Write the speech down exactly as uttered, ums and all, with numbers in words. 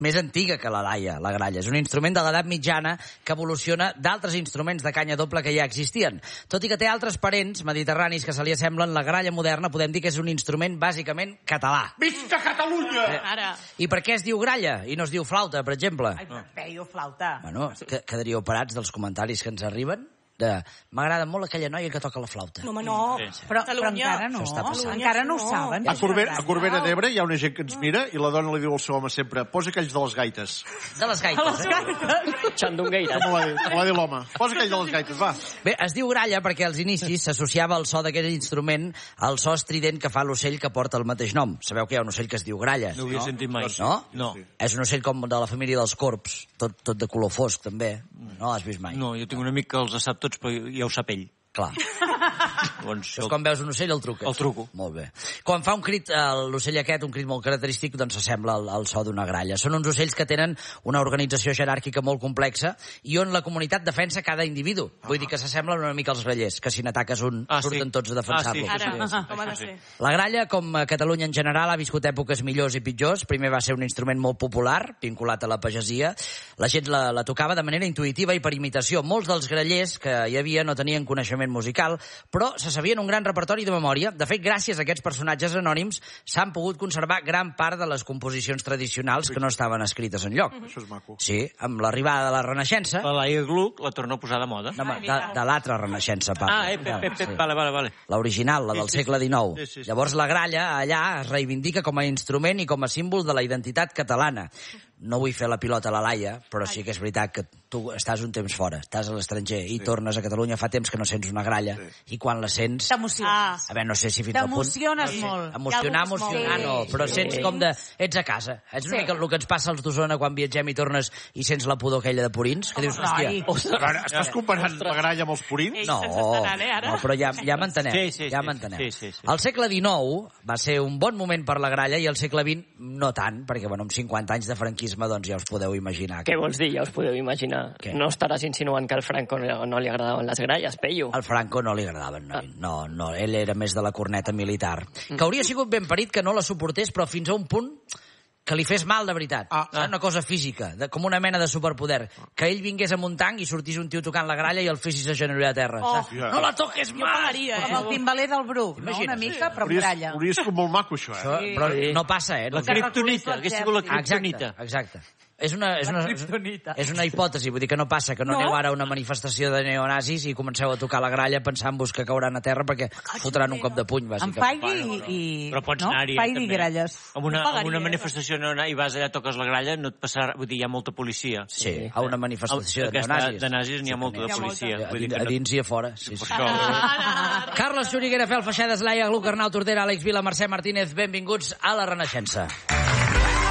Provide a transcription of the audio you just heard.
més antiga que la laia, la gralla. És un instrument de l'edat mitjana que evoluciona d'altres instruments de canya doble que ja existien. Tot i que té altres parents mediterranis que se li assemblen, la gralla moderna podem dir que és un instrument bàsicament català. Visca Catalunya! Eh, Ara. I per què es diu gralla i no es diu flauta, per exemple? Ai, per què diu flauta? Bueno, que, quedaríeu parats dels comentaris que ens arriben? De m'agrada molt aquella noia que toca la flauta. No, home, no. Sí. Però, però encara no. Encara no ho saben. A Corbera, a Corbera d'Ebre hi ha una gent que ens mira i la dona li diu al seu home sempre posa aquells de les gaites. De les gaites. De les gaites. Xandongueires. Com va dir l'home. Posa aquell de les gaites, va. Bé, es diu gralla perquè als inicis s'associava el so d'aquest instrument al so estrident que fa l'ocell que porta el mateix nom. Sabeu que hi ha un ocell que es diu gralles, no? No ho havia sentit mai. No? No. És un ocell com de la família dels corbs, tot, tot de color fosc, també. No l'has vist mai? No, jo tinc un amic que els sap tots, però ja ho sap ell. Clar. Doncs, Això és quan veus un ocell el truques. El truco. Molt bé. Quan fa un crit, l'ocell aquest, un crit molt característic, doncs s'assembla al, al so d'una gralla. Són uns ocells que tenen una organització jeràrquica molt complexa i on la comunitat defensa cada individu. Ah. Vull dir que s'assemblen una mica als grallers, que si n'ataques un ah, surten sí. tots a defensar-lo. Ah, sí, sí, sí, sí. Com ha de ser. La gralla, com a Catalunya en general, ha viscut èpoques millors i pitjors. Primer va ser un instrument molt popular, vinculat a la pagesia. La gent la, la tocava de manera intuïtiva i per imitació. Molts dels grallers que hi havia no tenien coneixement musical, però se sabien un gran repertori de memòria. De fet, gràcies a aquests personatges anònims s'han pogut conservar gran part de les composicions tradicionals que no estaven escrites enlloc. Mm-hmm. Això és maco. Sí, amb l'arribada de la Renaixença... La Laia Gluck la torna a posar de moda. No, de, de l'altra Renaixença, Pablo. Ah, eh, pep, pep, pep, vale, vale, vale. L'original, la del sí, sí, segle dinou. Sí, sí, sí. Llavors la gralla allà es reivindica com a instrument i com a símbol de la identitat catalana. No vull fer la pilota a la Laia, però sí que és veritat que tu estàs un temps fora, estàs a l'estranger i sí. tornes a Catalunya, fa temps que no sents una gralla, sí. i quan la sents... T'emociones. A veure, no sé si fins al punt... T'emociones molt. Emocionar, emocionar, no, però sí. sents com de... Ets a casa. És una sí. mica el que ens passa als d'Osona quan viatgem i tornes i sents la pudor aquella de purins, que dius, hòstia... A veure, estàs comparant la gralla amb els purins? No, no, però ja, ja m'entenem. Sí, sí, ja sí, m'entenem. sí, sí, sí. El segle dinou va ser un bon moment per la gralla i el segle vint no tant, perquè bueno, amb cinquanta anys de franquisme doncs ja us podeu imaginar. Què vols dir? Ja us podeu imaginar. Què? No estaràs insinuant que al Franco no, no li agradaven les gralles, Peyu? Al Franco no li agradaven, no. No, no, ell era més de la corneta militar. Que hauria sigut ben parit que no la suportés, però fins a un punt que li fes mal de veritat. Ah, ah. Una cosa física, de, com una mena de superpoder. Que ell vingués amb un tanc i sortís un tio tocant la gralla i el fessis a genollar a terra. Oh. Yeah. No la toques mai! Eh? Com el timbaler del Bruc, no? Una mica, però amb gralla. Hauria sigut molt maco, això, eh? Sí. Però no passa, eh? La criptonita, hauria sigut la criptonita. Exacte, exacte. És una, és, una, és una hipòtesi, vull dir que no passa, que no, no aneu ara a una manifestació de neonazis i comenceu a tocar la gralla pensant-vos que cauran a terra perquè fotran un cop de puny, bàsicament. Amb Paigui i... Però pots no? anar-hi, Paigui i gralles. Amb una, amb una manifestació neonazis i vas allà, toques la gralla, no et passarà... Vull dir, hi ha molta policia. Sí, a una manifestació de neonazis. De nazis n'hi ha molta de policia. A dins i a fora. Carles Xuriguera, Fel Feixedes, Laia Gluck, Arnau Tordera, Àlex Vila, Mercè Martínez, benvinguts a la Renaixença.